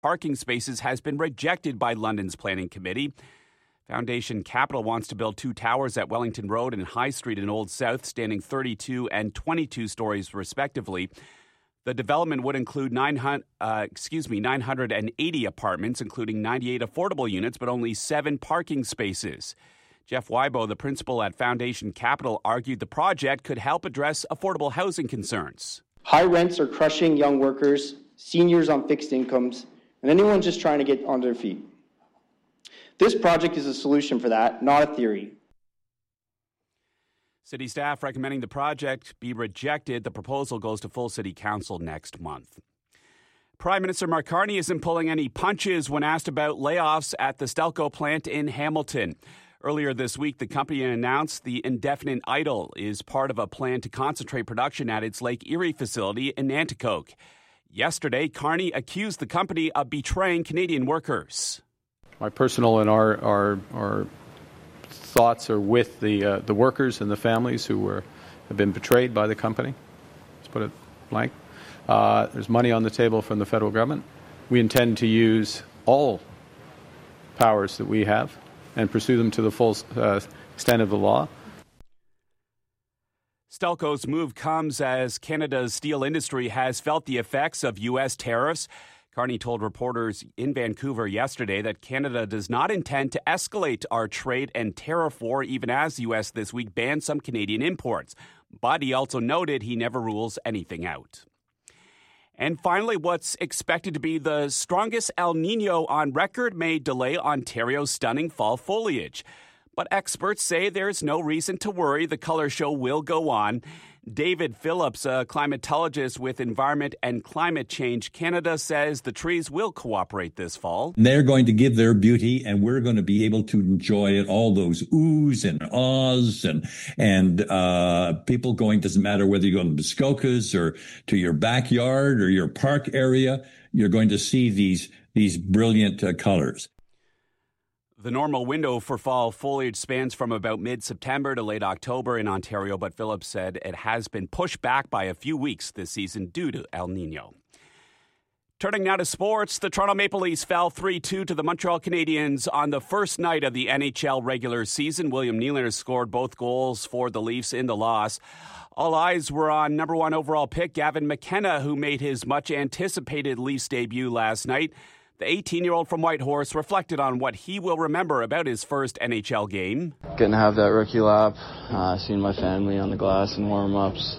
parking spaces has been rejected by London's planning committee. Foundation Capital wants to build 2 towers at Wellington Road and High Street in Old South, standing 32 and 22 stories respectively. The development would include 980 apartments, including 98 affordable units, but only 7 parking spaces. Jeff Weibo, the principal at Foundation Capital, argued the project could help address affordable housing concerns. High rents are crushing young workers, seniors on fixed incomes, and anyone just trying to get on their feet. This project is a solution for that, not a theory. City staff recommending the project be rejected. The proposal goes to full City Council next month. Prime Minister Mark Carney isn't pulling any punches when asked about layoffs at the Stelco plant in Hamilton. Earlier this week, the company announced the indefinite idle is part of a plan to concentrate production at its Lake Erie facility in Nanticoke. Yesterday, Carney accused the company of betraying Canadian workers. My personal and our thoughts are with the workers and the families who have been betrayed by the company. Let's put it blank. There's money on the table from the federal government. We intend to use all powers that we have and pursue them to the full extent of the law. Stelco's move comes as Canada's steel industry has felt the effects of U.S. tariffs. Carney told reporters in Vancouver yesterday that Canada does not intend to escalate our trade and tariff war, even as the U.S. this week banned some Canadian imports. But he also noted he never rules anything out. And finally, what's expected to be the strongest El Nino on record may delay Ontario's stunning fall foliage. But experts say there's no reason to worry. The color show will go on. David Phillips, a climatologist with Environment and Climate Change Canada, says the trees will cooperate this fall. They're going to give their beauty, and we're going to be able to enjoy it, all those oohs and ahs and people going, doesn't matter whether you go to Muskokas or to your backyard or your park area, you're going to see these brilliant colors. The normal window for fall foliage spans from about mid-September to late October in Ontario, but Phillips said it has been pushed back by a few weeks this season due to El Nino. Turning now to sports, the Toronto Maple Leafs fell 3-2 to the Montreal Canadiens on the first night of the NHL regular season. William Nylander scored both goals for the Leafs in the loss. All eyes were on number 1 overall pick Gavin McKenna, who made his much-anticipated Leafs debut last night. The 18-year-old from Whitehorse reflected on what he will remember about his first NHL game. Getting to have that rookie lap, seeing my family on the glass in warm-ups,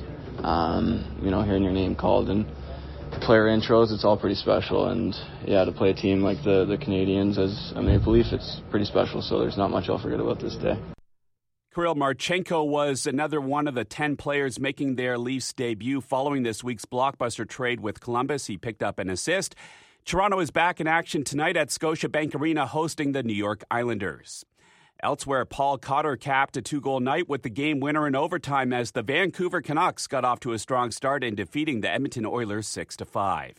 hearing your name called in player intros, it's all pretty special. And, to play a team like the Canadiens as a Maple Leaf, it's pretty special, so there's not much I'll forget about this day. Kirill Marchenko was another one of the 10 players making their Leafs debut following this week's blockbuster trade with Columbus. He picked up an assist. Toronto is back in action tonight at Scotiabank Arena hosting the New York Islanders. Elsewhere, Paul Cotter capped a 2-goal night with the game winner in overtime as the Vancouver Canucks got off to a strong start in defeating the Edmonton Oilers 6-5.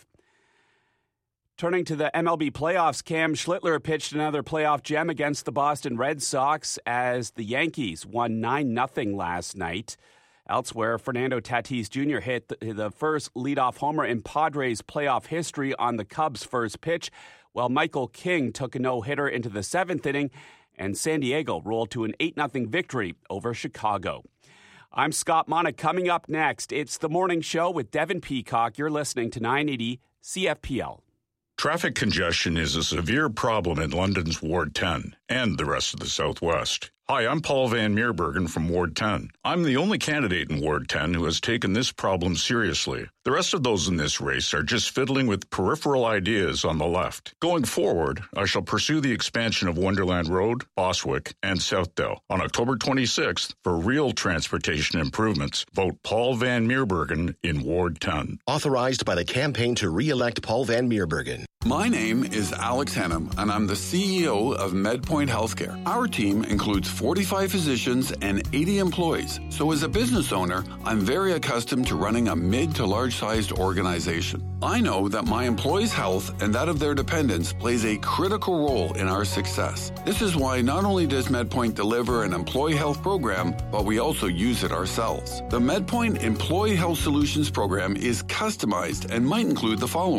Turning to the MLB playoffs, Cam Schlittler pitched another playoff gem against the Boston Red Sox as the Yankees won 9-0 last night. Elsewhere, Fernando Tatis Jr. hit the first leadoff homer in Padres playoff history on the Cubs' first pitch, while Michael King took a no-hitter into the 7th inning, and San Diego rolled to an 8-0 victory over Chicago. I'm Scott Monick. Coming up next, it's The Morning Show with Devin Peacock. You're listening to 980 CFPL. Traffic congestion is a severe problem in London's Ward 10 and the rest of the Southwest. Hi, I'm Paul Van Meerbergen from Ward 10. I'm the only candidate in Ward 10 who has taken this problem seriously. The rest of those in this race are just fiddling with peripheral ideas on the left. Going forward, I shall pursue the expansion of Wonderland Road, Boswick, and Southdale. On October 26th, for real transportation improvements, vote Paul Van Meerbergen in Ward 10. Authorized by the campaign to re-elect Paul Van Meerbergen. My name is Alex Hennam, and I'm the CEO of MedPoint Healthcare. Our team includes 45 physicians and 80 employees. So as a business owner, I'm very accustomed to running a mid to large-sized organization. I know that my employees' health and that of their dependents plays a critical role in our success. This is why not only does MedPoint deliver an employee health program, but we also use it ourselves. The MedPoint Employee Health Solutions program is customized and might include the following: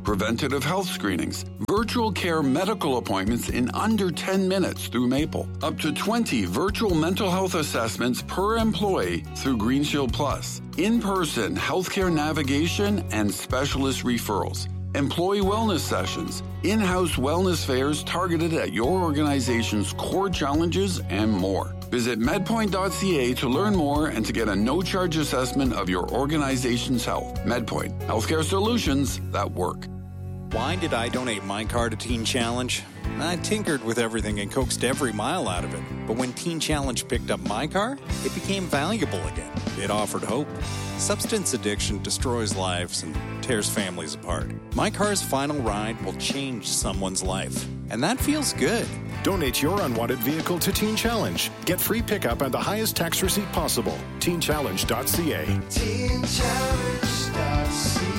preventative health screenings, virtual care medical appointments in under 10 minutes through Maple, up to 20 virtual mental health assessments per employee through Green Shield Plus, in-person healthcare navigation and specialist referrals, employee wellness sessions, in-house wellness fairs targeted at your organization's core challenges, and more. Visit medpoint.ca to learn more and to get a no-charge assessment of your organization's health. MedPoint, healthcare solutions that work. Why did I donate my car to Teen Challenge? I tinkered with everything and coaxed every mile out of it. But when Teen Challenge picked up my car, it became valuable again. It offered hope. Substance addiction destroys lives and tears families apart. My car's final ride will change someone's life. And that feels good. Donate your unwanted vehicle to Teen Challenge. Get free pickup and the highest tax receipt possible. TeenChallenge.ca. TeenChallenge.ca.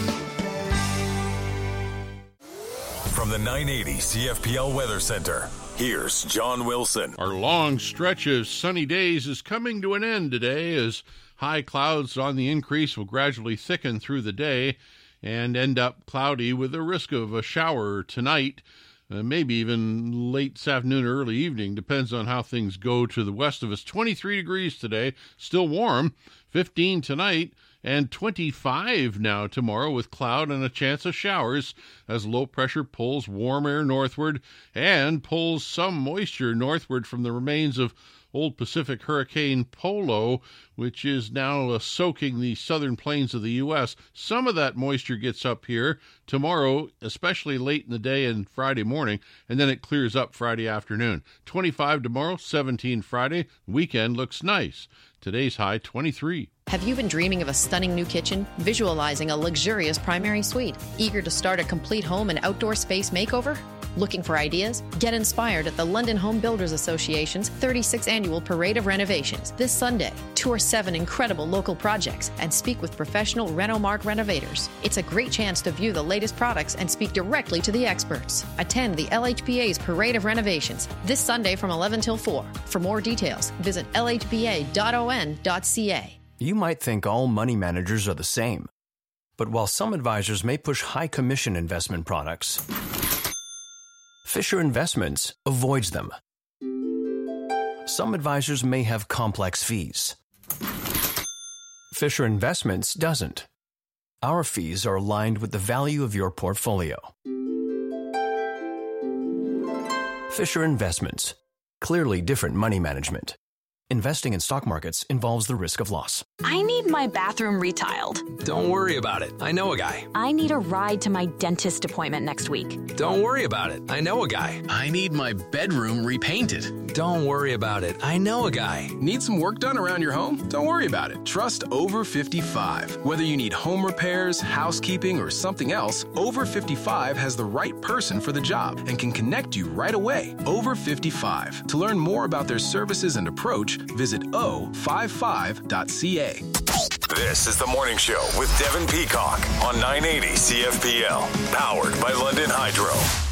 From the 980 CFPL Weather Center, here's John Wilson. Our long stretch of sunny days is coming to an end today as high clouds on the increase will gradually thicken through the day and end up cloudy with a risk of a shower tonight. Maybe even late this afternoon or early evening, depends on how things go to the west of us. 23 degrees today, still warm, 15 tonight, and 25 now tomorrow with cloud and a chance of showers as low pressure pulls warm air northward and pulls some moisture northward from the remains of old Pacific Hurricane Polo, which is now soaking the southern plains of the U.S. Some of that moisture gets up here tomorrow, especially late in the day and Friday morning, and then it clears up Friday afternoon. 25 tomorrow, 17 Friday. Weekend looks nice. Today's high, 23. Have you been dreaming of a stunning new kitchen? Visualizing a luxurious primary suite? Eager to start a complete home and outdoor space makeover? Looking for ideas? Get inspired at the London Home Builders Association's 36th Annual Parade of Renovations this Sunday. Tour 7 incredible local projects and speak with professional Renomark renovators. It's a great chance to view the latest products and speak directly to the experts. Attend the LHBA's Parade of Renovations this Sunday from 11 till 4. For more details, visit lhba.on.ca. You might think all money managers are the same. But while some advisors may push high commission investment products, Fisher Investments avoids them. Some advisors may have complex fees. Fisher Investments doesn't. Our fees are aligned with the value of your portfolio. Fisher Investments. Clearly different money management. Investing in stock markets involves the risk of loss. I need my bathroom retiled. Don't worry about it. I know a guy. I need a ride to my dentist appointment next week. Don't worry about it. I know a guy. I need my bedroom repainted. Don't worry about it. I know a guy. Need some work done around your home? Don't worry about it. Trust Over 55. Whether you need home repairs, housekeeping, or something else, Over 55 has the right person for the job and can connect you right away. Over 55. To learn more about their services and approach, visit o55.ca. This is The Morning Show with Devin Peacock on 980 CFPL, powered by London Hydro.